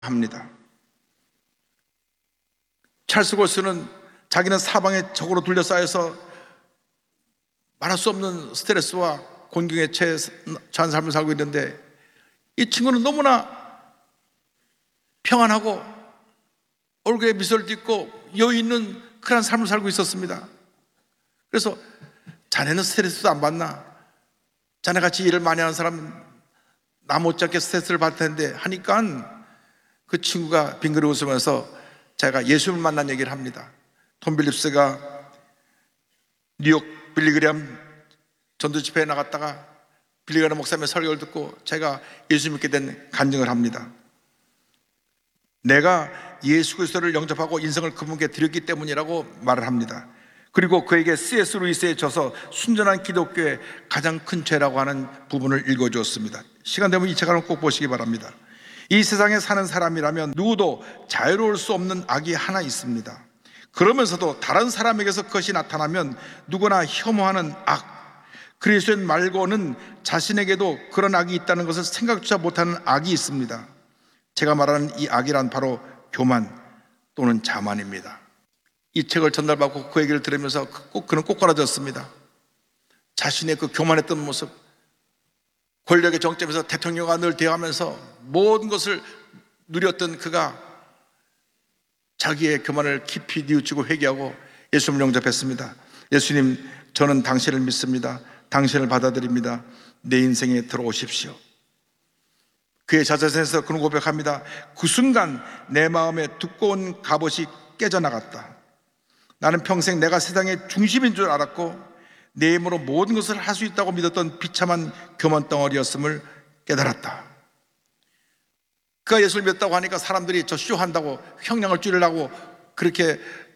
합니다. 찰스 골스는 자기는 사방에 적으로 둘러싸여서 말할 수 없는 스트레스와 곤경에 처한 삶을 살고 있는데, 이 친구는 너무나 평안하고 얼굴에 미소를 띠고 여유 있는 그런 삶을 살고 있었습니다. 그래서 자네는 스트레스도 안 받나? 자네같이 일을 많이 하는 사람은 나 못지않게 스트레스를 받을 텐데 하니까 그 친구가 빙그레 웃으면서 제가 예수님을 만난 얘기를 합니다. 톰 빌립스가 뉴욕 빌리그램 전도 집회에 나갔다가 빌리그램 목사님의 설교를 듣고 제가 예수 믿게 된 간증을 합니다. 내가 예수 그리스도를 영접하고 인생을 그분께 드렸기 때문이라고 말을 합니다. 그리고 그에게 C.S. 루이스의 저서 순전한 기독교의 가장 큰 죄라고 하는 부분을 읽어주었습니다. 시간 되면 이 책을 꼭 보시기 바랍니다. 이 세상에 사는 사람이라면 누구도 자유로울 수 없는 악이 하나 있습니다. 그러면서도 다른 사람에게서 그것이 나타나면 누구나 혐오하는 악, 그리스도인 말고는 자신에게도 그런 악이 있다는 것을 생각조차 못하는 악이 있습니다. 제가 말하는 이 악이란 바로 교만 또는 자만입니다. 이 책을 전달받고 그 얘기를 들으면서 그는 꼬꾸라졌습니다. 자신의 그 교만했던 모습, 권력의 정점에서 대통령과 늘 대화하면서 모든 것을 누렸던 그가 자기의 교만을 깊이 뉘우치고 회개하고 예수님을 영접했습니다. 예수님, 저는 당신을 믿습니다. 당신을 받아들입니다. 내 인생에 들어오십시오. 그의 자자에서 그는 고백합니다. 그 순간 내 마음에 두꺼운 갑옷이 깨져나갔다. 나는 평생 내가 세상의 중심인 줄 알았고 내 힘으로 모든 것을 할 수 있다고 믿었던 비참한 교만 덩어리였음을 깨달았다. 그가 예수를 믿었다고 하니까 사람들이 저 쇼한다고 형량을 줄이려고 그렇게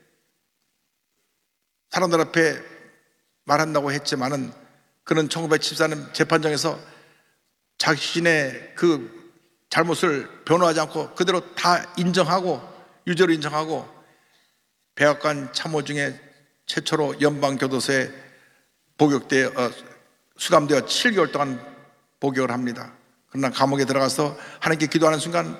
사람들 앞에 말한다고 했지만은 그는 1974년 재판정에서 자신의 그 잘못을 변호하지 않고 그대로 다 인정하고 유죄로 인정하고 백악관 참모 중에 최초로 연방교도소에 수감되어 7개월 동안 복역을 합니다. 그러나 감옥에 들어가서 하나님께 기도하는 순간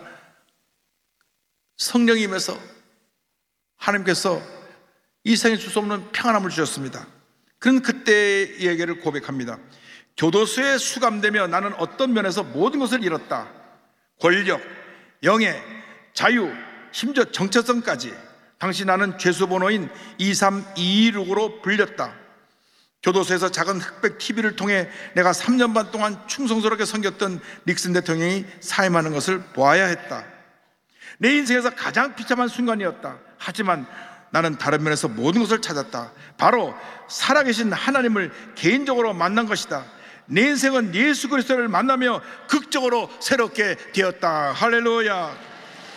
성령이 임해서 하나님께서 이 세상에 줄 수 없는 평안함을 주셨습니다. 그는 그때의 얘기를 고백합니다. 교도소에 수감되며 나는 어떤 면에서 모든 것을 잃었다. 권력, 영예, 자유, 심지어 정체성까지. 당시 나는 죄수번호인 23226으로 불렸다. 교도소에서 작은 흑백 TV를 통해 내가 3년 반 동안 충성스럽게 섬겼던 닉슨 대통령이 사임하는 것을 보아야 했다. 내 인생에서 가장 비참한 순간이었다. 하지만 나는 다른 면에서 모든 것을 찾았다. 바로 살아계신 하나님을 개인적으로 만난 것이다. 내 인생은 예수 그리스도를 만나며 극적으로 새롭게 되었다. 할렐루야.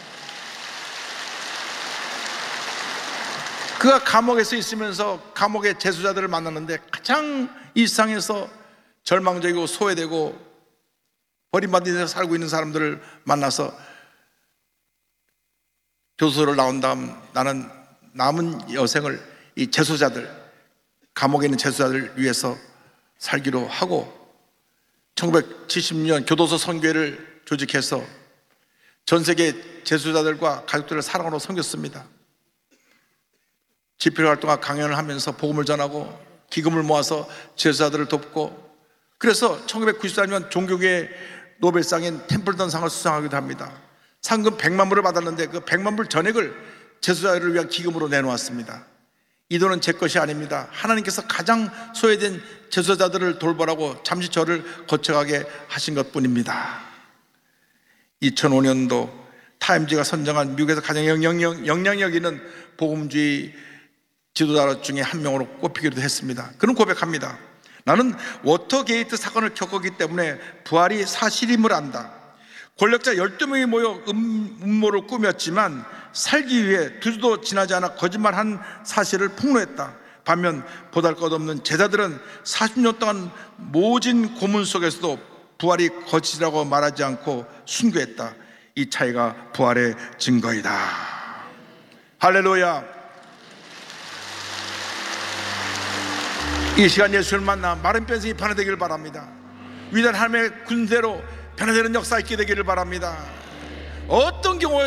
그가 감옥에서 있으면서 감옥의 재수자들을 만났는데 가장 이 세상에서 절망적이고 소외되고 버림받은 데서 살고 있는 사람들을 만나서 교도소를 나온 다음 나는 남은 여생을 이 재수자들, 감옥에 있는 재수자들을 위해서 살기로 하고 1970년 교도소 선교회를 조직해서 전 세계 재수자들과 가족들을 사랑으로 섬겼습니다. 집회 활동과 강연을 하면서 복음을 전하고 기금을 모아서 제자들을 돕고, 그래서 1994년 종교계의 노벨상인 템플턴상을 수상하기도 합니다. 상금 100만 불을 받았는데 그 100만 불 전액을 제수자들을 위한 기금으로 내놓았습니다. 이 돈은 제 것이 아닙니다. 하나님께서 가장 소외된 제수자들을 돌보라고 잠시 저를 거쳐가게 하신 것뿐입니다. 2005년도 타임지가 선정한 미국에서 가장 영향력 있는 복음주의 지도자 중에 한 명으로 꼽히기도 했습니다. 그는 고백합니다. 나는 워터게이트 사건을 겪었기 때문에 부활이 사실임을 안다. 권력자 12명이 모여 음모를 꾸몄지만 살기 위해 두 주도 지나지 않아 거짓말한 사실을 폭로했다. 반면 보잘것없는 제자들은 40년 동안 모진 고문 속에서도 부활이 거짓이라고 말하지 않고 순교했다. 이 차이가 부활의 증거이다. 할렐루야. 이 시간 예수를 만나 마른 뼈들이 변화되기를 바랍니다. 위대한 하나님의 군대로 변화되는 역사 있게 되기를 바랍니다. 어떤 경우에